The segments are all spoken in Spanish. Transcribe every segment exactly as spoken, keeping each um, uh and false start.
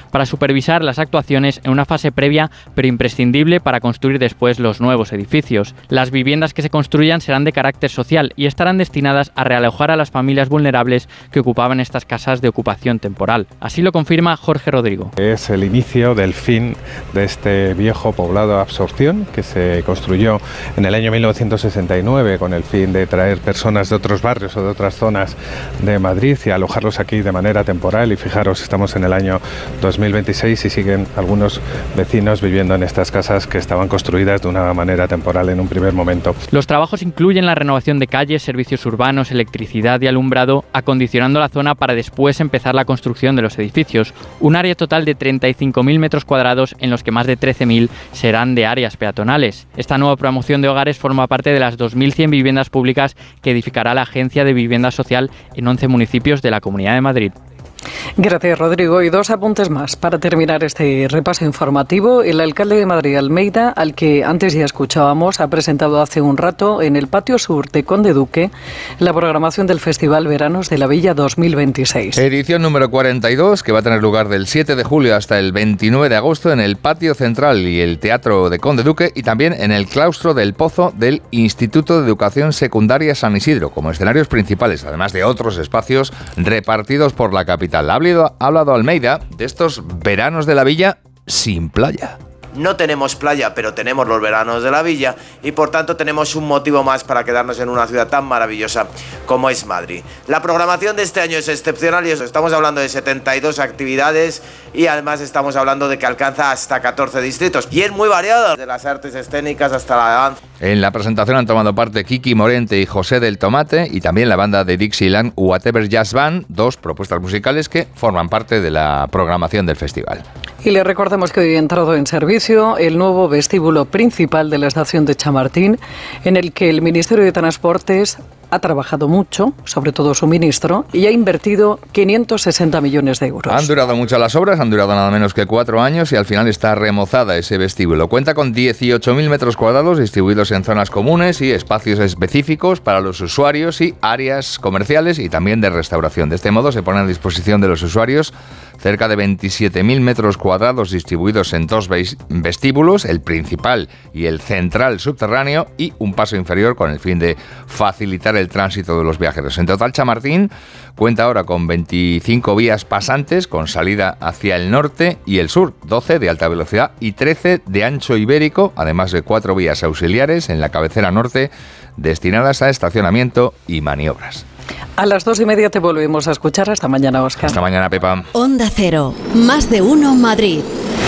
para supervisar las actuaciones en una fase previa pero imprescindible para construir después los nuevos edificios. Las viviendas que se construyan serán de carácter social y estarán destinadas a realojar a las familias vulnerables que ocupaban estas casas de ocupación temporal. Así lo confirma Jorge Rodrigo. Es el inicio del fin de este viejo poblado de absorción que se construyó en el año mil novecientos sesenta y nueve con el fin de traer personas de otros barrios o de otras zonas de Madrid y alojarlos aquí de manera temporal. Y fijaros, estamos en el año dos mil veintiséis y siguen algunos vecinos viviendo en estas casas que estaban construidas de una manera temporal en un primer momento. Los trabajos incluyen la renovación de calles, servicios urbanos, electricidad y alumbrado, acondicionando la zona para después empezar la construcción de los edificios. Un área total de treinta y cinco mil metros cuadrados, en los que más de trece mil serán de áreas peatonales. Esta nueva promoción de hogares forma parte de las dos mil cien viviendas públicas que edificará la Agencia de Vivienda Social en once municipios de la Comunidad de Madrid. Gracias, Rodrigo. Y dos apuntes más para terminar este repaso informativo. El alcalde de Madrid, Almeida, al que antes ya escuchábamos, ha presentado hace un rato en el patio sur de Conde Duque la programación del Festival Veranos de la Villa dos mil veintiséis. Edición número cuarenta y dos, que va a tener lugar del siete de julio hasta el veintinueve de agosto en el patio central y el Teatro de Conde Duque y también en el claustro del Pozo del Instituto de Educación Secundaria San Isidro, como escenarios principales, además de otros espacios repartidos por la capital. Ha hablado, ha hablado Almeida de estos veranos de la villa sin playa. No tenemos playa, pero tenemos los veranos de la villa y por tanto tenemos un motivo más para quedarnos en una ciudad tan maravillosa como es Madrid. La programación de este año es excepcional y eso, estamos hablando de setenta y dos actividades y además estamos hablando de que alcanza hasta catorce distritos y es muy variado, de las artes escénicas hasta la danza. En la presentación han tomado parte Kiki Morente y José del Tomate y también la banda de Dixieland Whatever Jazz Band, dos propuestas musicales que forman parte de la programación del festival. Y le recordamos que hoy ha entrado en servicio el nuevo vestíbulo principal de la estación de Chamartín, en el que el Ministerio de Transportes ha trabajado mucho, sobre todo su ministro, y ha invertido quinientos sesenta millones de euros. Han durado mucho las obras, han durado nada menos que cuatro años y al final está remozada ese vestíbulo. Cuenta con dieciocho mil metros cuadrados distribuidos en zonas comunes y espacios específicos para los usuarios y áreas comerciales y también de restauración. De este modo se pone a disposición de los usuarios cerca de veintisiete mil metros cuadrados distribuidos en dos vestíbulos, el principal y el central subterráneo, y un paso inferior con el fin de facilitar el tránsito de los viajeros. En total, Chamartín cuenta ahora con veinticinco vías pasantes con salida hacia el norte y el sur, doce de alta velocidad y trece de ancho ibérico, además de cuatro vías auxiliares en la cabecera norte destinadas a estacionamiento y maniobras. A las dos y media te volvemos a escuchar. Hasta mañana, Óscar. Hasta mañana, Pepa. Onda Cero, más de uno Madrid.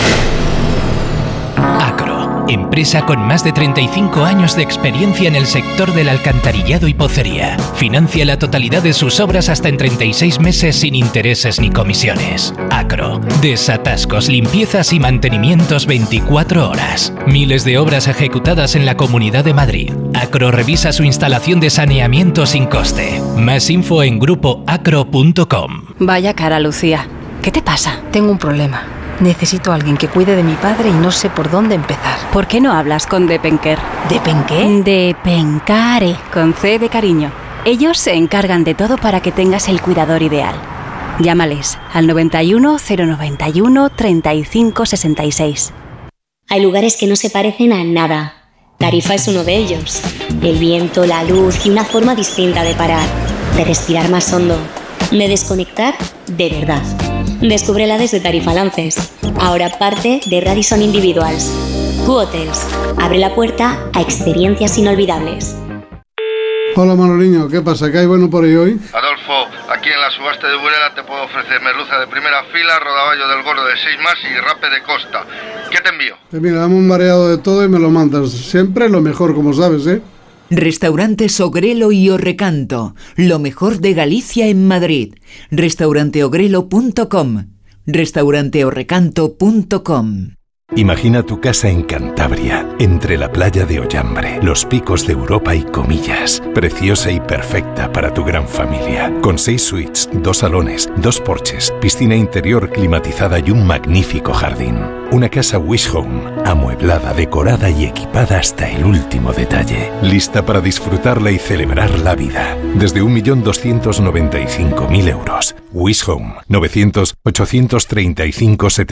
Acro, empresa con más de treinta y cinco años de experiencia en el sector del alcantarillado y pocería. Financia la totalidad de sus obras hasta en treinta y seis meses sin intereses ni comisiones. Acro, desatascos, limpiezas y mantenimientos veinticuatro horas. Miles de obras ejecutadas en la Comunidad de Madrid. Acro revisa su instalación de saneamiento sin coste. Más info en grupo acro punto com. Vaya cara, Lucía. ¿Qué te pasa? Tengo un problema. Necesito a alguien que cuide de mi padre y no sé por dónde empezar. ¿Por qué no hablas con Depenker? ¿Depenqué? Depencare, con C de cariño. Ellos se encargan de todo para que tengas el cuidador ideal. Llámales al noventa y uno, cero noventa y uno, treinta y cinco sesenta y seis. Hay lugares que no se parecen a nada. Tarifa es uno de ellos. El viento, la luz y una forma distinta de parar, de respirar más hondo, de desconectar de verdad. Descúbrela desde Tarifa Lances, ahora parte de Radisson Individuals. Q Hotels abre la puerta a experiencias inolvidables. Hola Manoliño, ¿qué pasa? ¿Qué hay bueno por ahí hoy? Adolfo, aquí en la subasta de Burela te puedo ofrecer merluza de primera fila, rodaballo del gordo de seis más y rape de costa. ¿Qué te envío? Pues mira, dame un variado de todo y me lo mandas. Siempre lo mejor, como sabes, ¿eh? Restaurantes Ogrelo y Orrecanto, lo mejor de Galicia en Madrid. restaurante ogrelo punto com, restaurante orrecanto punto com. Imagina tu casa en Cantabria, entre la playa de Ollambre, los picos de Europa y Comillas. Preciosa y perfecta para tu gran familia. Con seis suites, dos salones, dos porches, piscina interior climatizada y un magnífico jardín. Una casa Wish Home, amueblada, decorada y equipada hasta el último detalle. Lista para disfrutarla y celebrar la vida. Desde un millón doscientos noventa y cinco mil euros. Wish Home, novecientos, ochocientos treinta y cinco, setenta.